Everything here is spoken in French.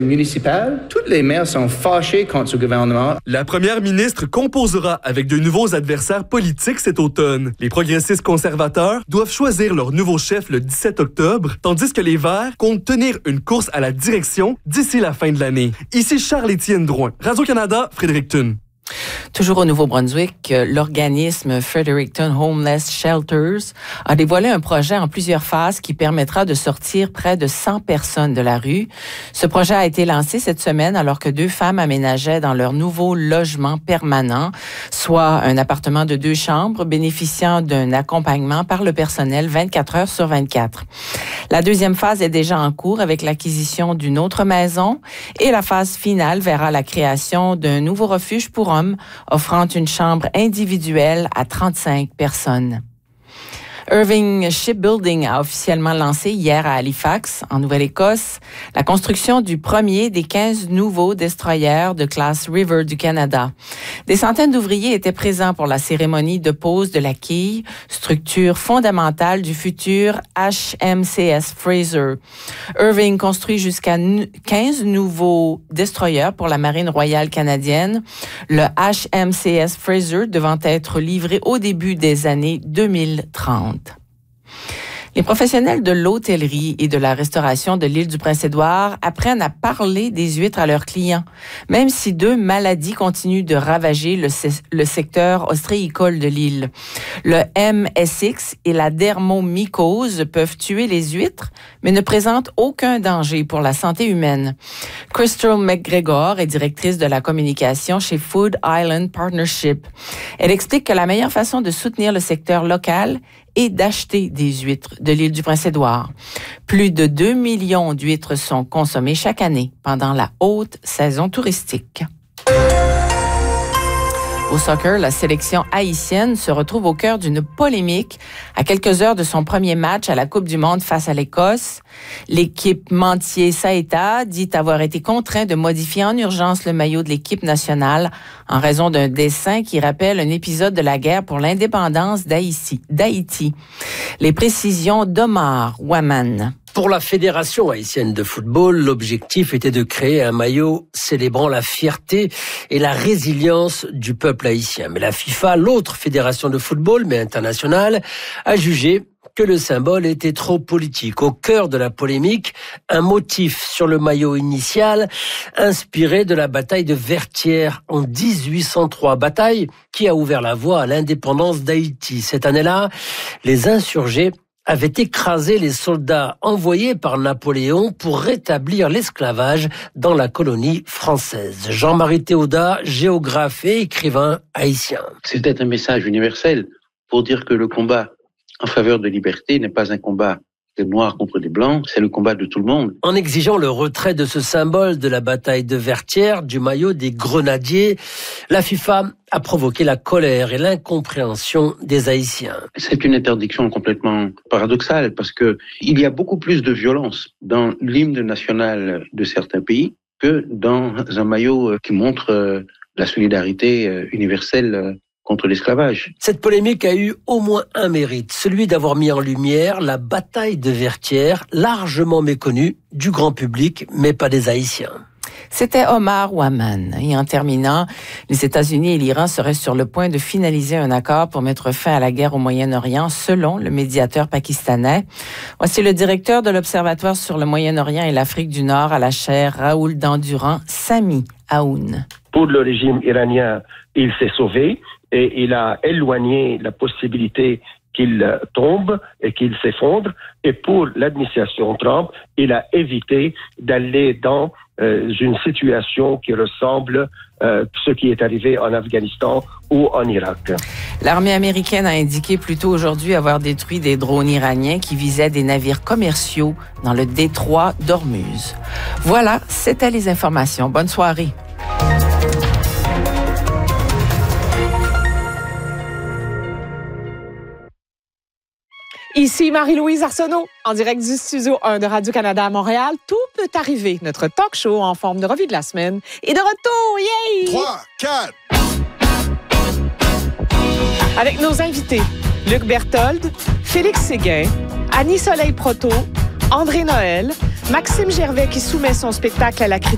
municipal, tous les maires sont fâchés contre ce gouvernement. La première ministre composera avec de nouveaux adversaires politiques cet automne. Les progressistes conservateurs doivent choisir leur nouveau chef le 17 octobre, tandis que les Verts comptent tenir une course à la direction d'ici la fin de l'année. Ici Charles-Étienne Drouin, Radio-Canada, Fredericton. Toujours au Nouveau-Brunswick, l'organisme Fredericton Homeless Shelters a dévoilé un projet en plusieurs phases qui permettra de sortir près de 100 personnes de la rue. Ce projet a été lancé cette semaine alors que 2 femmes aménageaient dans leur nouveau logement permanent, soit un appartement de 2 chambres bénéficiant d'un accompagnement par le personnel 24 heures sur 24. La deuxième phase est déjà en cours avec l'acquisition d'une autre maison et la phase finale verra la création d'un nouveau refuge pour hommes offrant une chambre individuelle à 35 personnes. Irving Shipbuilding a officiellement lancé hier à Halifax, en Nouvelle-Écosse, la construction du premier des 15 nouveaux destroyers de classe River du Canada. Des centaines d'ouvriers étaient présents pour la cérémonie de pose de la quille, structure fondamentale du futur HMCS Fraser. Irving construit jusqu'à 15 nouveaux destroyers pour la Marine royale canadienne, le HMCS Fraser devant être livré au début des années 2030. Les professionnels de l'hôtellerie et de la restauration de l'île du Prince-Édouard apprennent à parler des huîtres à leurs clients, même si 2 maladies continuent de ravager le secteur ostréicole de l'île. Le MSX et la dermomycose peuvent tuer les huîtres, mais ne présentent aucun danger pour la santé humaine. Crystal McGregor est directrice de la communication chez Food Island Partnership. Elle explique que la meilleure façon de soutenir le secteur local et d'acheter des huîtres de l'île du Prince-Édouard. Plus de 2 millions d'huîtres sont consommées chaque année pendant la haute saison touristique. Au soccer, la sélection haïtienne se retrouve au cœur d'une polémique à quelques heures de son premier match à la Coupe du monde face à l'Écosse. L'équipementier Saeta dit avoir été contraint de modifier en urgence le maillot de l'équipe nationale en raison d'un dessin qui rappelle un épisode de la guerre pour l'indépendance d'Haïti. Les précisions d'Omar Waman. Pour la Fédération haïtienne de football, l'objectif était de créer un maillot célébrant la fierté et la résilience du peuple haïtien. Mais la FIFA, l'autre fédération de football, mais internationale, a jugé que le symbole était trop politique. Au cœur de la polémique, un motif sur le maillot initial inspiré de la bataille de Vertières en 1803, bataille qui a ouvert la voie à l'indépendance d'Haïti. Cette année-là, les insurgés avaient écrasé les soldats envoyés par Napoléon pour rétablir l'esclavage dans la colonie française. Jean-Marie Théodat, géographe et écrivain haïtien. C'était un message universel pour dire que le combat en faveur de liberté n'est pas un combat des Noirs contre des Blancs, c'est le combat de tout le monde. En exigeant le retrait de ce symbole de la bataille de Vertières, du maillot des grenadiers, la FIFA a provoqué la colère et l'incompréhension des Haïtiens. C'est une interdiction complètement paradoxale parce que il y a beaucoup plus de violence dans l'hymne national de certains pays que dans un maillot qui montre la solidarité universelle contre l'esclavage. Cette polémique a eu au moins un mérite, celui d'avoir mis en lumière la bataille de Vertières, largement méconnue du grand public, mais pas des Haïtiens. C'était Omar Waman. Et en terminant, les États-Unis et l'Iran seraient sur le point de finaliser un accord pour mettre fin à la guerre au Moyen-Orient, selon le médiateur pakistanais. Voici le directeur de l'Observatoire sur le Moyen-Orient et l'Afrique du Nord à la chaire Raoul Dandurand, Sami Aoun. Pour le régime iranien, il s'est sauvé et il a éloigné la possibilité qu'il tombe et qu'il s'effondre. Et pour l'administration Trump, il a évité d'aller dans une situation qui ressemble à ce qui est arrivé en Afghanistan ou en Irak. L'armée américaine a indiqué plus tôt aujourd'hui avoir détruit des drones iraniens qui visaient des navires commerciaux dans le détroit d'Ormuz. Voilà, c'était les informations. Bonne soirée. Ici Marie-Louise Arsenault, en direct du Studio 1 de Radio-Canada à Montréal. Tout peut arriver. Notre talk show en forme de revue de la semaine est de retour. Yay! 3, 4. Avec nos invités, Luc Berthold, Félix Séguin, Annie Soleil Proto, André Noël, Maxime Gervais qui soumet son spectacle à la critique